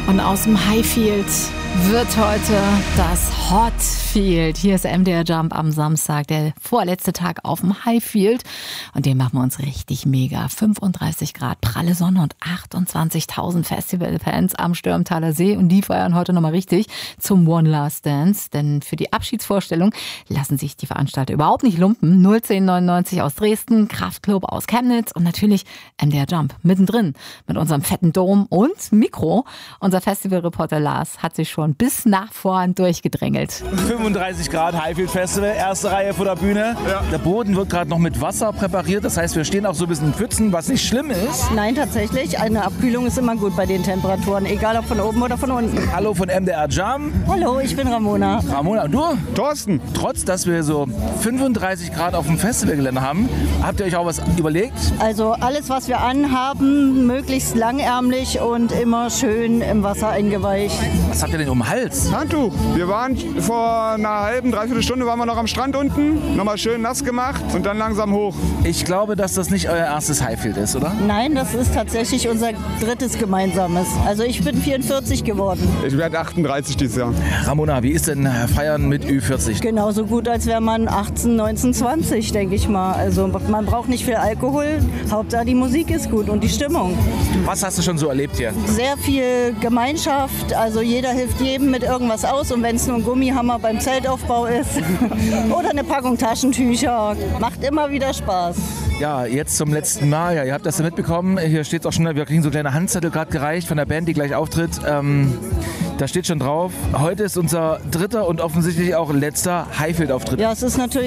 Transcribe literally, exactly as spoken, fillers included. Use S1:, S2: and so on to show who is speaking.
S1: Und aus dem Highfield wird heute das Hotfield. Hier ist M D R Jump am Samstag, der vorletzte Tag auf dem Highfield. Und den machen wir uns richtig mega. fünfunddreißig Grad, pralle Sonne und achtundzwanzigtausend Festivalfans am Stürmtaler See. Und die feiern heute nochmal richtig zum One Last Dance. Denn für die Abschiedsvorstellung lassen sich die Veranstalter überhaupt nicht lumpen. null zehn neunundneunzig aus Dresden, Kraftklub aus Chemnitz und natürlich M D R Jump mittendrin mit unserem fetten Dom und Mikro. Unser Festivalreporter Lars hat sich schon bis nach vorn durchgedrängelt.
S2: fünfunddreißig Grad Highfield Festival, erste Reihe vor der Bühne. Ja. Der Boden wird gerade noch mit Wasser präpariert, das heißt, wir stehen auch so ein bisschen in Pfützen, was nicht schlimm ist.
S3: Nein, tatsächlich, eine Abkühlung ist immer gut bei den Temperaturen, egal ob von oben oder von unten.
S2: Hallo von M D R Jump.
S3: Hallo, ich bin Ramona.
S2: Ramona, und du?
S4: Thorsten.
S2: Trotz, dass wir so fünfunddreißig Grad auf dem Festivalgelände haben, habt ihr euch auch was überlegt?
S3: Also alles, was wir anhaben, möglichst langärmlich und immer schön im Wasser eingeweicht.
S2: Was habt ihr denn um den Hals?
S4: Handtuch. Wir waren vor einer halben, dreiviertel Stunde waren wir noch am Strand unten, nochmal schön nass gemacht und dann langsam hoch.
S2: Ich glaube, dass das nicht euer erstes Highfield ist, oder?
S3: Nein, das ist tatsächlich unser drittes gemeinsames. Also ich bin vierundvierzig geworden.
S4: Ich werde achtunddreißig dieses Jahr.
S2: Ramona, wie ist denn Feiern mit Ü vierzig?
S3: Genauso gut, als wäre man achtzehn, neunzehn, zwanzig, denke ich mal. Also man braucht nicht viel Alkohol, Hauptsache die Musik ist gut und die Stimmung.
S2: Was hast du schon so erlebt hier?
S3: Sehr viel Gemeinschaft, also jeder hilft jedem mit irgendwas aus und wenn es nur ein Gummihammer beim Zeltaufbau ist oder eine Packung Taschentücher, macht immer wieder Spaß.
S2: Ja, jetzt zum letzten Mal. Ja, ihr habt das ja mitbekommen. Hier steht es auch schon, wir kriegen so kleine Handzettel gerade gereicht von der Band, die gleich auftritt. Ähm, da steht schon drauf, heute ist unser dritter und offensichtlich auch letzter Highfield-Auftritt.
S3: Ja, es ist natürlich